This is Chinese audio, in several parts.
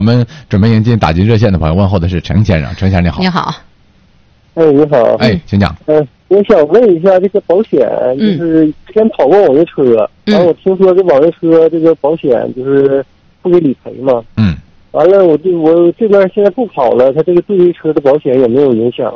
我们准备迎进打进热线的朋友，问候的是陈先生。陈先生你好。 你好。 你好。 请讲。 我想问一下这个保险，就是之前跑过网约车，完了我听说这网约车这个保险就是不给理赔嘛。完了我这边现在不跑了，他这个对这车的保险有没有影响？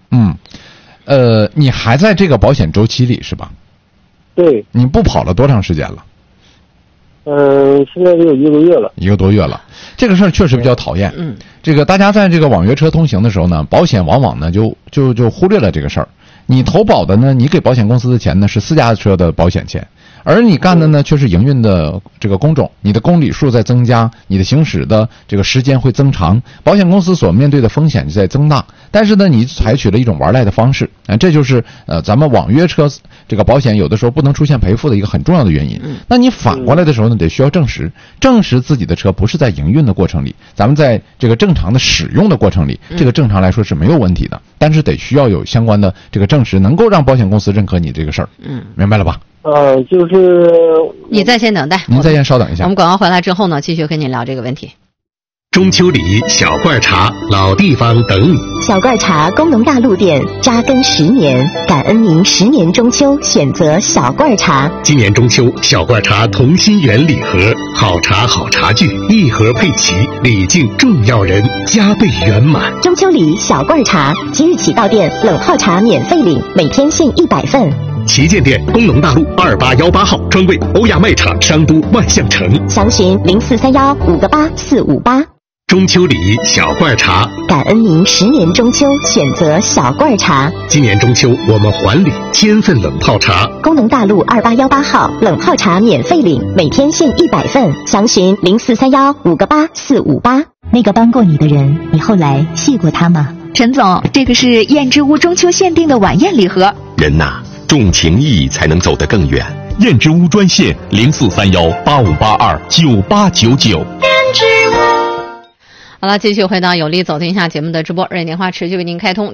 你还在这个保险周期里是吧？ 对。 你不跑了多长时间了？ 现在得有1个多月了。 1个多月了，这个事儿确实比较讨厌。这个大家在这个网约车通行的时候呢，保险往往呢就忽略了这个事儿。你投保的呢，你给保险公司的钱呢是私家车的保险钱，而你干的呢却是营运的这个工种，你的公里数在增加，你的行驶的这个时间会增长，保险公司所面对的风险就在增大。但是呢，你采取了一种玩赖的方式，这就是咱们网约车这个保险有的时候不能出现赔付的一个很重要的原因。那你反过来的时候呢，得需要证实自己的车不是在营运的过程里，咱们在这个正常的使用的过程里，这个正常来说是没有问题的，但是得需要有相关的这个证实，能够让保险公司认可你这个事儿。明白了吧？ 就是你在线等待， 您在线稍等一下。 我们广告回来之后呢，继续跟您聊这个问题。 中秋礼小罐茶，老地方等你。 小罐茶工农大陆店扎根10年，感恩您10年中秋选择小罐茶。 今年中秋，小罐茶同心圆礼盒，好茶好茶具，一盒配齐，礼敬重要人，加倍圆满。 中秋礼小罐茶，即日起到店冷泡茶免费领，每天限100份。 旗舰店工农大路2818号，专柜欧亚卖场商都万象城。 详询0431-58458。 中秋礼小罐茶， 感恩您10年中秋选择小罐茶。 今年中秋我们还礼1000份冷泡茶。 工农大路2818号，冷泡茶免费领，每天限100份。详询0431-58458。那个帮过你的人，你后来谢过他吗？ 陈总，这个是燕之屋中秋限定的晚宴礼盒。 人呐，重情义才能走得更远。 燕之屋专线043185829899。燕之屋。 好了，继续回到有力走天下节目的直播，热线电话持续为您开通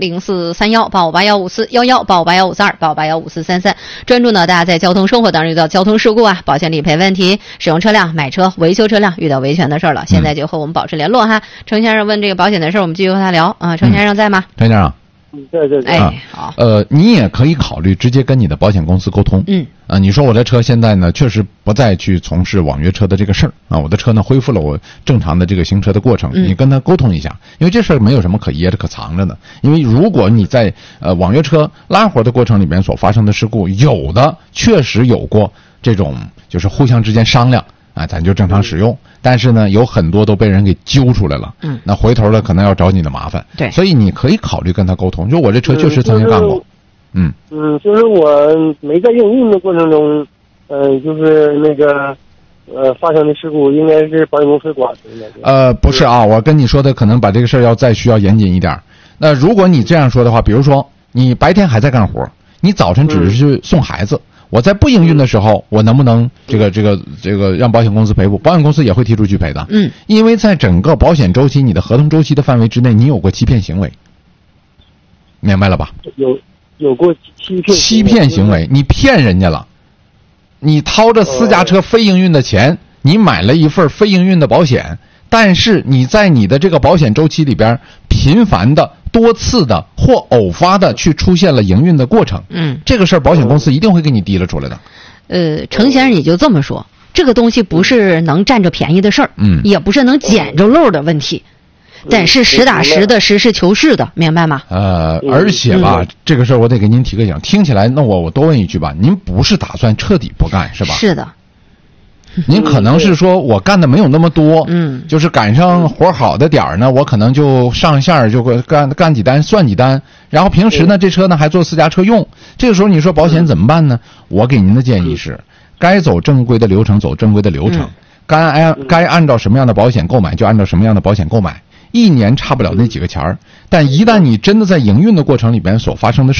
04318581541185815285815433。专注呢，大家在交通生活当中遇到交通事故啊、保险理赔问题、使用车辆、买车、维修车辆遇到维权的事儿了，现在就和我们保持联络哈。程先生问这个保险的事儿，我们继续和他聊啊。程先生在吗？ 程先生。 对。 好。 你也可以考虑直接跟你的保险公司沟通。你说我这车现在呢，确实不再去从事网约车的这个事儿啊，我的车呢恢复了我正常的这个行车的过程。你跟他沟通一下，因为这事儿没有什么可掖着可藏着的。因为如果你在网约车拉活的过程里面所发生的事故，有的确实有过这种就是互相之间商量。咱就正常使用，但是呢，有很多都被人给揪出来了。那回头了可能要找你的麻烦。 对， 所以你可以考虑跟他沟通，就我这车确实曾经干过。 就是我没在营运的过程中，就是那个发生的事故，应该是保险公司管的。 不是啊，我跟你说的可能把这个事儿要再需要严谨一点。那如果你这样说的话，比如说你白天还在干活，你早晨只是去送孩子。我在不营运的时候，我能不能这个让保险公司赔付？保险公司也会提出拒赔的。因为在整个保险周期、你的合同周期的范围之内，你有过欺骗行为，明白了吧？ 有过欺骗行为，你骗人家了，你掏着私家车非营运的钱，你买了一份非营运的保险，但是你在你的这个保险周期里边频繁的。多次的或偶发的去出现了营运的过程，这个事儿保险公司一定会给你提了出来的。 程先生你就这么说，这个东西不是能占着便宜的事儿，也不是能捡着漏的问题，但是实打实的实事求是的，明白吗？ 而且吧，这个事儿我得给您提个醒，听起来那我多问一句吧，您不是打算彻底不干是吧？ 是的。 您可能是说我干的没有那么多，就是赶上活好的点儿呢，我可能就上线就干几单算几单，然后平时呢这车呢还做私家车用，这个时候你说保险怎么办呢？我给您的建议是，该走正规的流程走正规的流程，该按照什么样的保险购买就按照什么样的保险购买，1年差不了那几个钱儿，但一旦你真的在营运的过程里边所发生的事故，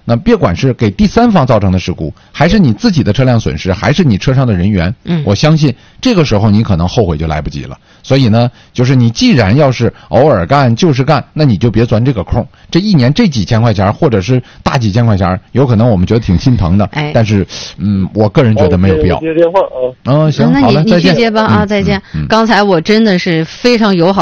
那别管是给第三方造成的事故，还是你自己的车辆损失，还是你车上的人员，我相信这个时候你可能后悔就来不及了。所以呢，就是你既然要是偶尔干就是干，那你就别钻这个空。这一年这几千块钱，或者是大几千块钱，有可能我们觉得挺心疼的，但是我个人觉得没有必要。 接电话啊。 行，好了，再见。 你去接吧啊，再见。刚才我真的是非常友好。